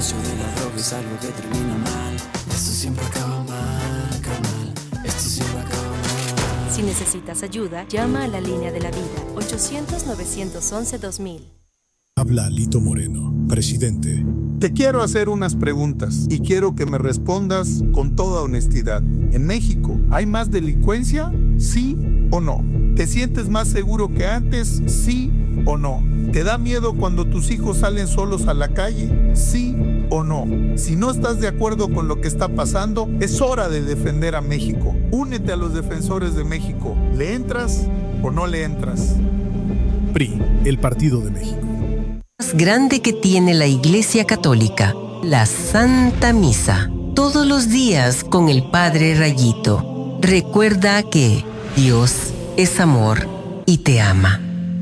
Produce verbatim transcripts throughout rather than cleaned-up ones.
negocio de la droga es algo que termina mal. Esto siempre acaba mal, carnal. Esto siempre acaba mal. Si necesitas ayuda, llama a la línea de la vida, ochocientos, novecientos once, dos mil. Habla Lito Moreno, presidente. Te quiero hacer unas preguntas y quiero que me respondas con toda honestidad. ¿En México hay más delincuencia? ¿Sí o no? ¿Te sientes más seguro que antes? ¿Sí o no? ¿Te da miedo cuando tus hijos salen solos a la calle? ¿Sí o no? Si no estás de acuerdo con lo que está pasando, es hora de defender a México. Únete a los defensores de México. ¿Le entras o no le entras? P R I, el Partido de México. Más grande que tiene la Iglesia Católica, la Santa Misa. Todos los días con el Padre Rayito. Recuerda que Dios es amor y te ama.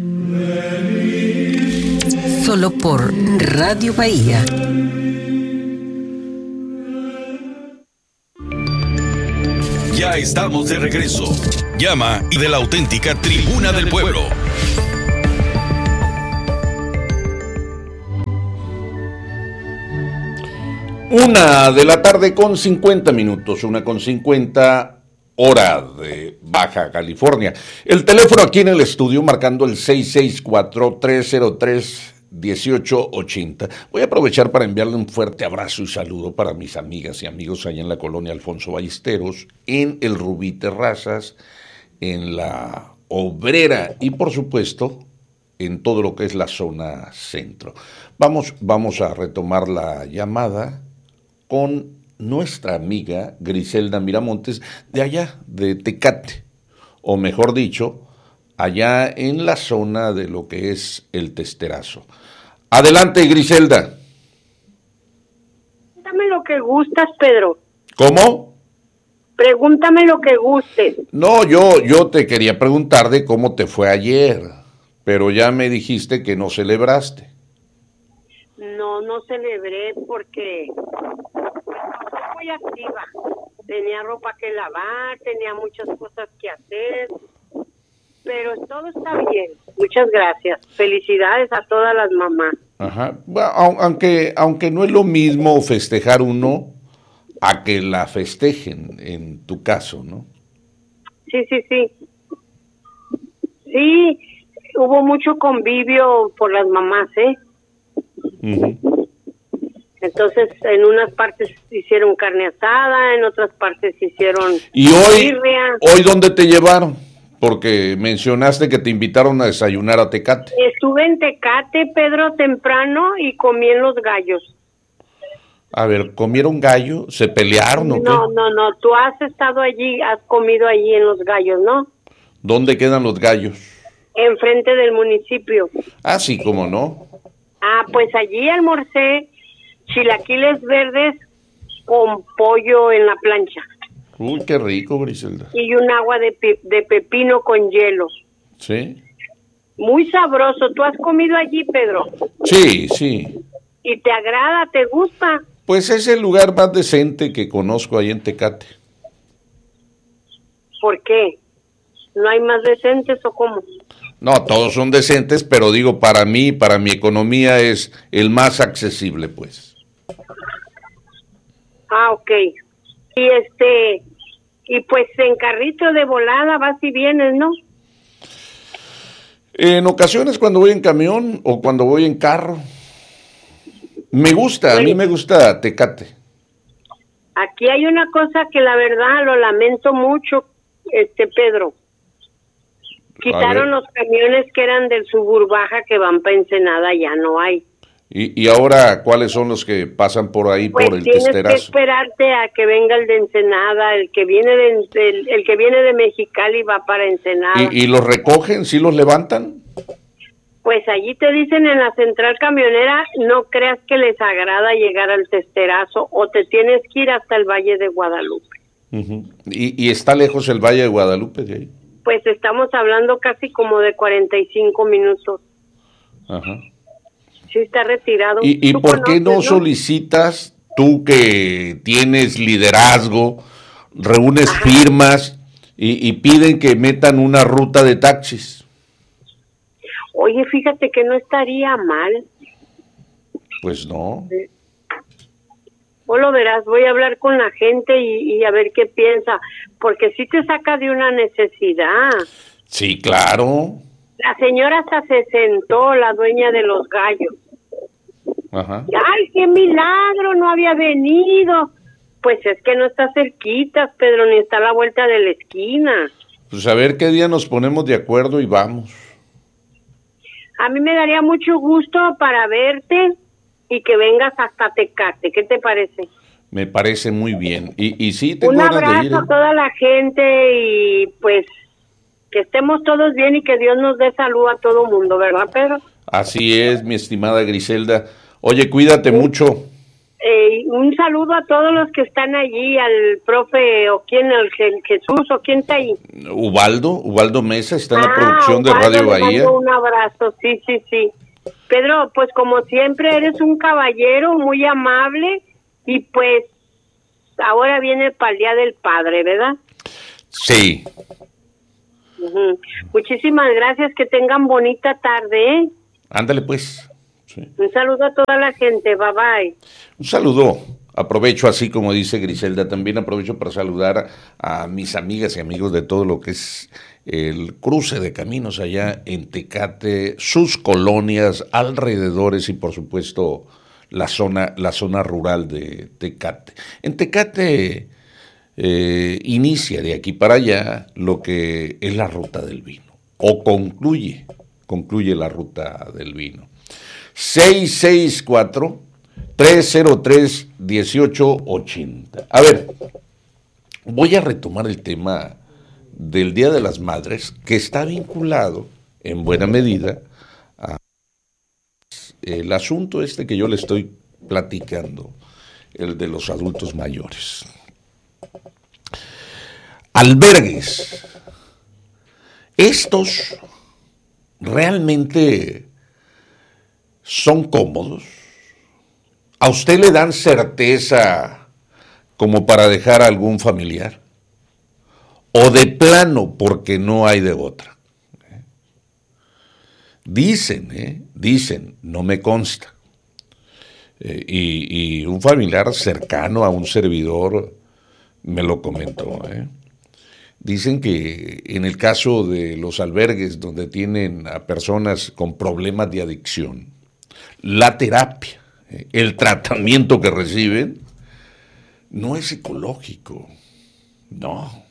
Solo por Radio Bahía. Ya estamos de regreso. Llama y de la auténtica Tribuna del Pueblo. Una de la tarde con cincuenta minutos, una con cincuenta hora de Baja California. El teléfono aquí en el estudio marcando el seis seis cuatro, tres cero tres, uno ocho ocho cero. Voy a aprovechar para enviarle un fuerte abrazo y saludo para mis amigas y amigos allá en la colonia Alfonso Ballesteros, en el Rubí Terrazas, en la Obrera y por supuesto en todo lo que es la zona centro. Vamos, vamos a retomar la llamada con nuestra amiga Griselda Miramontes, de allá, de Tecate, o mejor dicho, allá en la zona de lo que es el Testerazo. Adelante, Griselda. Pregúntame lo que gustas, Pedro. ¿Cómo? Pregúntame lo que gustes. No, yo, yo te quería preguntar de cómo te fue ayer, pero ya me dijiste que no celebraste. No, no celebré porque muy activa. Tenía ropa que lavar, tenía muchas cosas que hacer, pero todo está bien. Muchas gracias. Felicidades a todas las mamás. Ajá. Bueno, aunque, aunque no es lo mismo festejar uno a que la festejen, en tu caso, ¿no? Sí, sí, sí. Sí, hubo mucho convivio por las mamás, ¿eh? Uh-huh. Entonces, en unas partes hicieron carne asada, en otras partes hicieron ¿Y hoy, birria. hoy dónde te llevaron? Porque mencionaste que te invitaron a desayunar a Tecate. Estuve en Tecate, Pedro, temprano y comí en Los Gallos. A ver, ¿comieron gallo? ¿Se pelearon o qué? No, no, no, tú has estado allí, has comido allí en Los Gallos, ¿no? ¿Dónde quedan Los Gallos? Enfrente del municipio. Ah, sí, cómo no. Ah, pues allí almorcé chilaquiles verdes con pollo en la plancha. Uy, qué rico, Griselda. Y un agua de, pe- de pepino con hielo. Sí. Muy sabroso. ¿Tú has comido allí, Pedro? Sí, sí. ¿Y te agrada? ¿Te gusta? Pues es el lugar más decente que conozco ahí en Tecate. ¿Por qué? ¿No hay más decentes o cómo? No, todos son decentes, pero digo, para mí, para mi economía es el más accesible, pues. Ah, ok. Y este, y pues en carrito de volada vas y vienes, ¿no? En ocasiones cuando voy en camión o cuando voy en carro. Me gusta, a mí me gusta Tecate. Aquí hay una cosa que la verdad lo lamento mucho, este Pedro. Quitaron los camiones que eran del Suburbaja que van para Ensenada, ya no hay. ¿Y, y ahora cuáles son los que pasan por ahí, pues por el tienes Testerazo? que esperarte a que venga el de Ensenada, el que viene de el, el que viene de Mexicali va para Ensenada. ¿Y, y los recogen, sí los levantan? Pues allí te dicen en la central camionera, no creas que les agrada llegar al Testerazo o te tienes que ir hasta el Valle de Guadalupe. Uh-huh. ¿Y, ¿Y está lejos el Valle de Guadalupe de ahí? Pues estamos hablando casi como de cuarenta y cinco minutos. Ajá. Sí está retirado. ¿Y, y por qué no, no solicitas, tú que tienes liderazgo, reúnes Ajá. firmas y, y piden que metan una ruta de taxis? Oye, fíjate que no estaría mal. Pues no. O lo verás, voy a hablar con la gente y, y a ver qué piensa, porque sí te saca de una necesidad. Sí, claro. La señora hasta se sentó, la dueña de los gallos. Ajá. ¡Ay, qué milagro! No había venido. Pues es que no está cerquita, Pedro, ni está a la vuelta de la esquina. Pues a ver qué día nos ponemos de acuerdo y vamos. A mí me daría mucho gusto para verte y que vengas hasta Tecate. ¿Qué te parece? Me parece muy bien. Y, y sí, tengo Un ganas de ir. abrazo a toda la gente y pues que estemos todos bien y que Dios nos dé salud a todo mundo, ¿verdad, Pedro? Así es, mi estimada Griselda. Oye, cuídate sí. mucho. Eh, un saludo a todos los que están allí, al profe, o quién, el, el Jesús, o quién está ahí. Ubaldo, Ubaldo Mesa, está en ah, la producción Ubaldo, de Radio Bahía. Un abrazo, sí, sí, sí. Pedro, pues como siempre eres un caballero muy amable y pues ahora viene para el Día del Padre, ¿verdad? Sí. Uh-huh. Muchísimas gracias, que tengan bonita tarde, ¿eh? Ándale pues. Sí. Un saludo a toda la gente, bye bye. Un saludo, aprovecho así como dice Griselda, también aprovecho para saludar a mis amigas y amigos de todo lo que es el cruce de caminos allá en Tecate, sus colonias, alrededores y por supuesto la zona, la zona rural de Tecate. En Tecate eh, inicia de aquí para allá lo que es la ruta del vino, o concluye, concluye la ruta del vino. seis seis cuatro, tres cero tres, uno ocho ocho cero. A ver, voy a retomar el tema del Día de las Madres, que está vinculado en buena medida a el asunto este que yo le estoy platicando, el de los adultos mayores. Albergues. Estos realmente son cómodos. ¿A usted le dan certeza como para dejar a algún familiar? ¿O de plano porque no hay de otra? Dicen, ¿eh? Dicen, no me consta. Eh, y, y un familiar cercano a un servidor me lo comentó. ¿eh? Dicen que en el caso de los albergues donde tienen a personas con problemas de adicción, la terapia, el tratamiento que reciben, no es psicológico, no.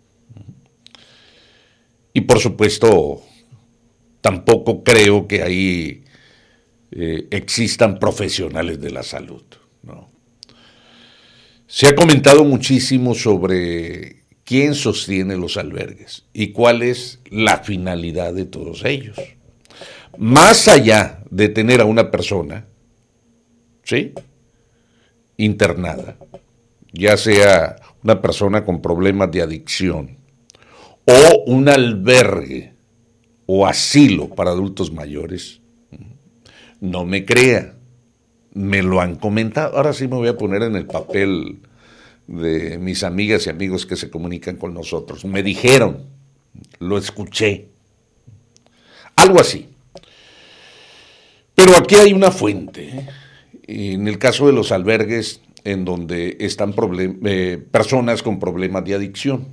Y por supuesto, tampoco creo que ahí eh, existan profesionales de la salud, ¿no? Se ha comentado muchísimo sobre quién sostiene los albergues y cuál es la finalidad de todos ellos. Más allá de tener a una persona, ¿sí?, internada, ya sea una persona con problemas de adicción o un albergue o asilo para adultos mayores, no me crea, me lo han comentado. Ahora sí me voy a poner en el papel de mis amigas y amigos que se comunican con nosotros. Me dijeron, lo escuché, algo así. Pero aquí hay una fuente, ¿eh? En el caso de los albergues en donde están problem- eh, personas con problemas de adicción.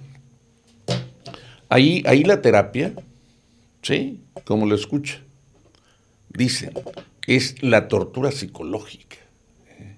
Ahí, ahí la terapia, sí, como lo escucha, dicen, es la tortura psicológica. ¿eh?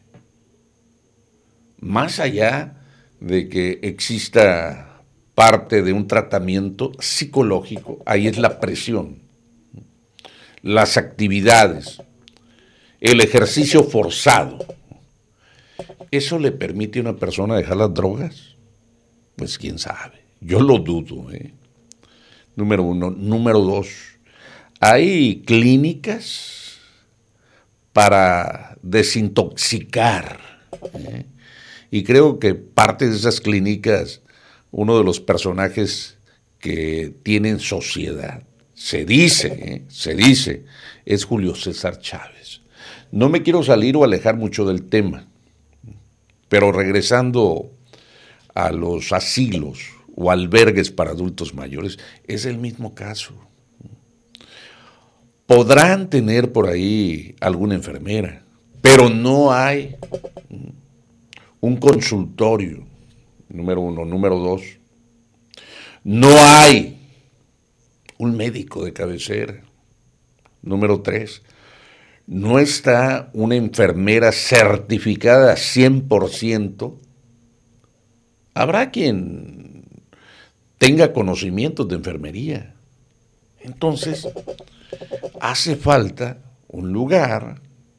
Más allá de que exista parte de un tratamiento psicológico, ahí es la presión, las actividades, el ejercicio forzado. ¿Eso le permite a una persona dejar las drogas? Pues quién sabe. Yo lo dudo, ¿eh? Número uno. Número dos, hay clínicas para desintoxicar, ¿eh? Y creo que parte de esas clínicas, uno de los personajes que tienen sociedad, se dice, ¿eh? se dice, es Julio César Chávez. No me quiero salir o alejar mucho del tema, pero regresando a los asilos o albergues para adultos mayores, es el mismo caso. Podrán tener por ahí alguna enfermera, pero no hay un consultorio, número uno. Número dos, no hay un médico de cabecera. Número tres, no está una enfermera certificada cien por ciento. Habrá quien tenga conocimientos de enfermería. Entonces, hace falta un lugar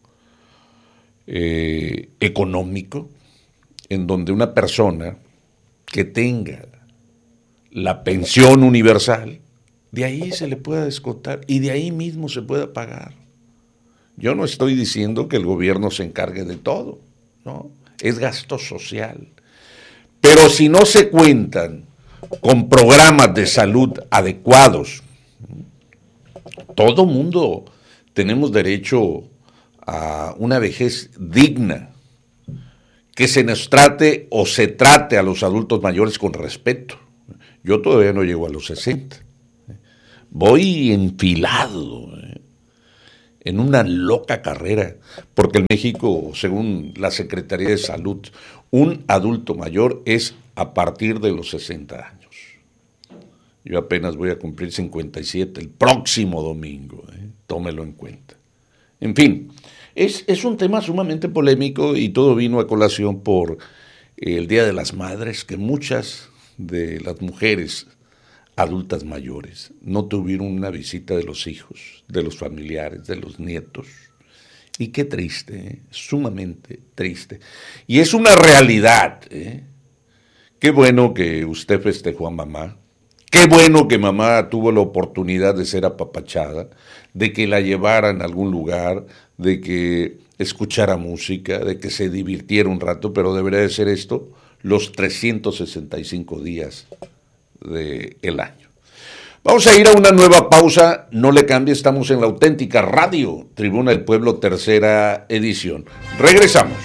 eh, económico en donde una persona que tenga la pensión universal, de ahí se le pueda descontar y de ahí mismo se pueda pagar. Yo no estoy diciendo que el gobierno se encargue de todo, ¿no? Es gasto social. Pero si no se cuentan con programas de salud adecuados, todo mundo tenemos derecho a una vejez digna, que se nos trate o se trate a los adultos mayores con respeto. Yo todavía no llego a los sesenta. Voy enfilado ¿eh? en una loca carrera, porque en México, según la Secretaría de Salud, un adulto mayor es a partir de los sesenta años. Yo apenas voy a cumplir cincuenta y siete el próximo domingo, ¿eh? Tómelo en cuenta. En fin, es, es un tema sumamente polémico y todo vino a colación por el Día de las Madres, que muchas de las mujeres adultas mayores no tuvieron una visita de los hijos, de los familiares, de los nietos. Y qué triste, ¿eh? Sumamente triste. Y es una realidad. ¿eh? Qué bueno que usted festejó a mamá. Qué bueno que mamá tuvo la oportunidad de ser apapachada, de que la llevaran a algún lugar, de que escuchara música, de que se divirtiera un rato, pero debería de ser esto los trescientos sesenta y cinco días del año. Vamos a ir a una nueva pausa, no le cambie, estamos en la auténtica radio, Tribuna del Pueblo, tercera edición. Regresamos.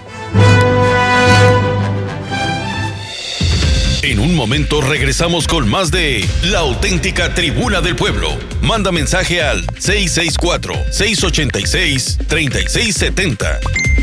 En un momento regresamos con más de La Auténtica Tribuna del Pueblo. Manda mensaje al seis seis cuatro, seis ocho seis, tres seis siete cero.